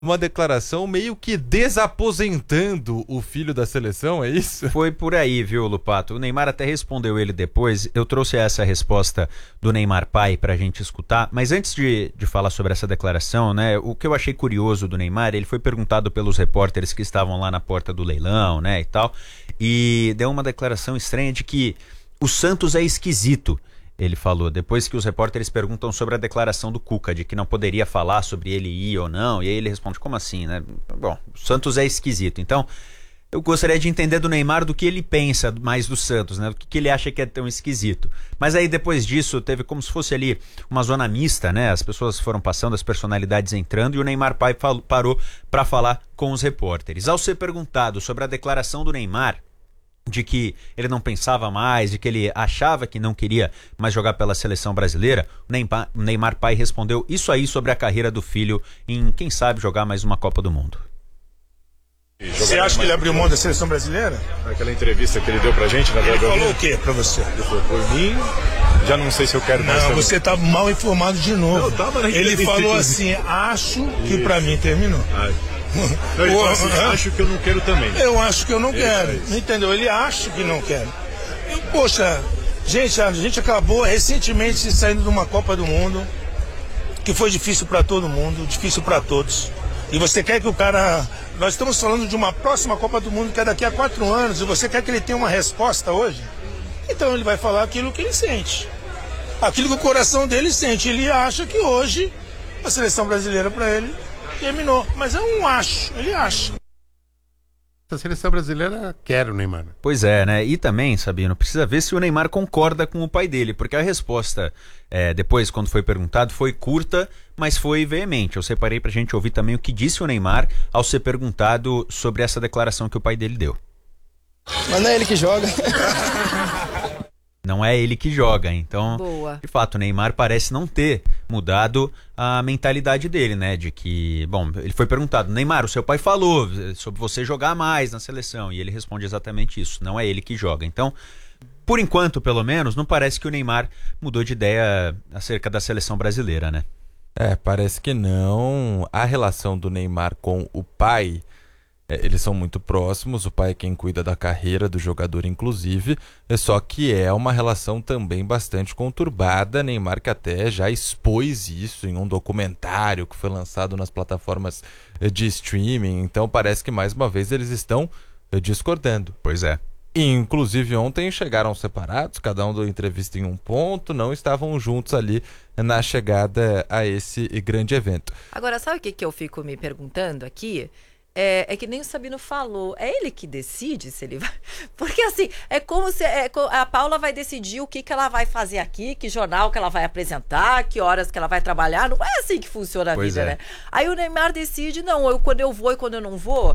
uma declaração meio que desaposentando o filho da seleção, é isso? Foi por aí, viu, Lupato? O Neymar até respondeu ele depois. Eu trouxe essa resposta do Neymar pai pra gente escutar. Mas antes de falar sobre essa declaração, né? O que eu achei curioso do Neymar, ele foi perguntado pelos repórteres que estavam lá na porta do leilão, né, e tal. E deu uma declaração estranha de que o Santos é esquisito. Ele falou, depois que os repórteres perguntam sobre a declaração do Cuca, de que não poderia falar sobre ele ir ou não, e aí ele responde, como assim, né? Bom, o Santos é esquisito. Então, eu gostaria de entender do Neymar do que ele pensa mais do Santos, né? Do que ele acha que é tão esquisito. Mas aí depois disso, teve como se fosse ali uma zona mista, né? As pessoas foram passando, as personalidades entrando, e o Neymar pai parou para falar com os repórteres. Ao ser perguntado sobre a declaração do Neymar, de que ele não pensava mais, de que ele achava que não queria mais jogar pela seleção brasileira, o Neymar pai respondeu isso aí sobre a carreira do filho em, quem sabe, jogar mais uma Copa do Mundo. Você acha que ele abriu mão da seleção brasileira? Aquela entrevista que ele deu pra gente, na verdade. Ele falou o quê pra você? Ele falou, por mim, já não sei se eu quero mais. Não, você tá mal informado de novo. Não, tava na ele falou assim, acho que pra mim terminou. Não, ele falou assim, acho que eu não quero também. Eu acho que eu não quero. Entendeu? Ele acha que não quer. Poxa, a gente acabou recentemente saindo de uma Copa do Mundo que foi difícil para todo mundo, difícil para todos. E você quer que o cara... Nós estamos falando de uma próxima Copa do Mundo que é daqui a 4 anos e você quer que ele tenha uma resposta hoje? Então ele vai falar aquilo que ele sente. Aquilo que o coração dele sente. Ele acha que hoje a seleção brasileira para ele terminou, mas eu não acho, ele acha. A seleção brasileira quer o Neymar. Pois é, né? E também, Sabino, precisa ver se o Neymar concorda com o pai dele, porque a resposta, depois, quando foi perguntado, foi curta, mas foi veemente. Eu separei pra gente ouvir também o que disse o Neymar ao ser perguntado sobre essa declaração que o pai dele deu. Mas não é ele que joga. Não é ele que joga, então, Boa. De fato, o Neymar parece não ter mudado a mentalidade dele, né, de que, bom, ele foi perguntado, Neymar, o seu pai falou sobre você jogar mais na seleção, e ele responde exatamente isso, não é ele que joga, então, por enquanto, pelo menos, não parece que o Neymar mudou de ideia acerca da seleção brasileira, né? Parece que não. A relação do Neymar com o pai... eles são muito próximos, o pai é quem cuida da carreira do jogador, inclusive, só que é uma relação também bastante conturbada. Neymar que até já expôs isso em um documentário que foi lançado nas plataformas de streaming, então parece que mais uma vez eles estão discordando. Pois é. Inclusive ontem chegaram separados, cada um deu entrevista em um ponto, não estavam juntos ali na chegada a esse grande evento. Agora, sabe o que eu fico me perguntando aqui? É que nem o Sabino falou, é ele que decide se ele vai... Porque assim, é como se a Paula vai decidir o que ela vai fazer aqui, que jornal que ela vai apresentar, que horas que ela vai trabalhar, não é assim que funciona a vida, né? Aí o Neymar decide, não, quando eu vou e quando eu não vou,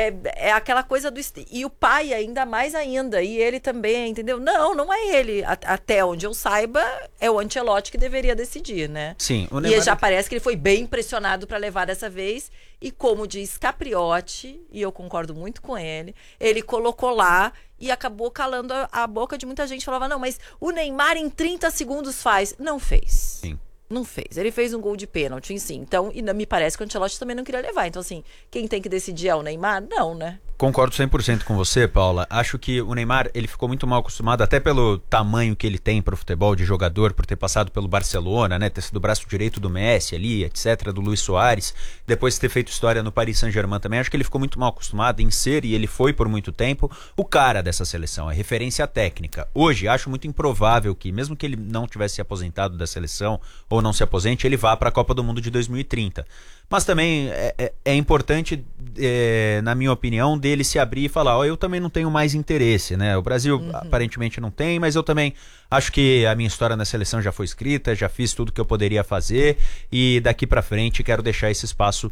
é aquela coisa do... E o pai ainda mais ainda, e ele também, entendeu? Não é ele, até onde eu saiba, é o Ancelotti que deveria decidir, né? Sim. O Neymar... E já parece que ele foi bem impressionado para levar dessa vez, e como diz Capriotti, e eu concordo muito com ele colocou lá e acabou calando a boca de muita gente. Falava, não, mas o Neymar em 30 segundos faz. Não fez. Sim. Não fez. Ele fez um gol de pênalti, sim. Então, e me parece que o Ancelotti também não queria levar. Então, assim, quem tem que decidir é o Neymar? Não, né? Concordo 100% com você, Paula. Acho que o Neymar, ele ficou muito mal acostumado, até pelo tamanho que ele tem para o futebol de jogador, por ter passado pelo Barcelona, né, ter sido o braço direito do Messi ali, etc, do Luis Soares, depois de ter feito história no Paris Saint-Germain também. Acho que ele ficou muito mal acostumado em ser, e ele foi por muito tempo, o cara dessa seleção, a referência técnica. Hoje, acho muito improvável que, mesmo que ele não tivesse se aposentado da seleção, ou não se aposente, ele vá para a Copa do Mundo de 2030. Mas também é importante, na minha opinião, dele se abrir e falar, eu também não tenho mais interesse, né? O Brasil aparentemente não tem, mas eu também acho que a minha história na seleção já foi escrita, já fiz tudo que eu poderia fazer, e daqui pra frente quero deixar esse espaço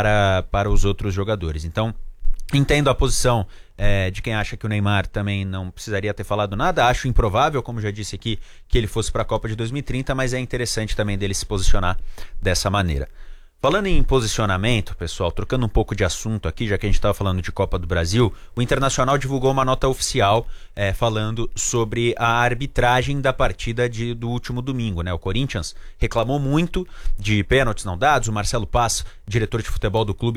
para os outros jogadores. Então, entendo a posição de quem acha que o Neymar também não precisaria ter falado nada. Acho improvável, como já disse aqui, que ele fosse para a Copa de 2030, mas é interessante também dele se posicionar dessa maneira. Falando em posicionamento, pessoal, trocando um pouco de assunto aqui, já que a gente estava falando de Copa do Brasil, o Internacional divulgou uma nota oficial falando sobre a arbitragem da partida do último domingo, né? O Corinthians reclamou muito de pênaltis não dados, o Marcelo Paz, diretor de futebol do clube,